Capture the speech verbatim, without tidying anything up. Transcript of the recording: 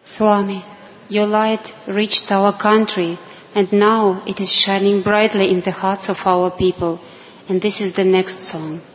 Swami, your light reached our country, and now it is shining brightly in the hearts of our people, and this is the next song.